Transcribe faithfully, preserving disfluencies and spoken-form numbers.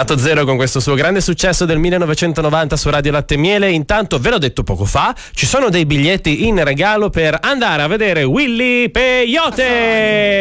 Stato Zero con questo suo grande successo del millenovecentonovanta su Radio Latte e Miele. Intanto, ve l'ho detto poco fa, ci sono dei biglietti in regalo per andare a vedere Willy Peyote.